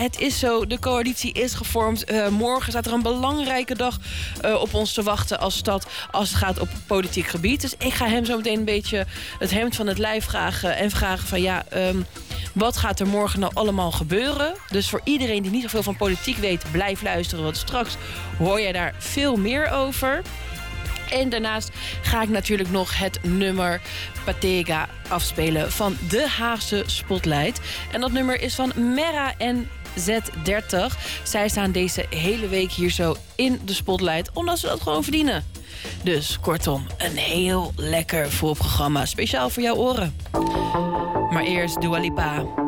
het is zo. De coalitie is gevormd. Morgen staat er een belangrijke dag op ons te wachten als stad, als het gaat op politiek gebied. Dus ik ga hem zo meteen een beetje het hemd van het lijf vragen en vragen van wat gaat er morgen nou allemaal gebeuren? Dus voor iedereen die niet zoveel van politiek weet, blijf luisteren, want straks hoor jij daar veel meer over. En daarnaast ga ik natuurlijk nog het nummer Patega afspelen van de Haagse Spotlight. En dat nummer is van Merra en Z30. Zij staan deze hele week hier zo in de Spotlight, omdat ze dat gewoon verdienen. Dus kortom, een heel lekker voorprogramma. Speciaal voor jouw oren. Maar eerst Dua Lipa.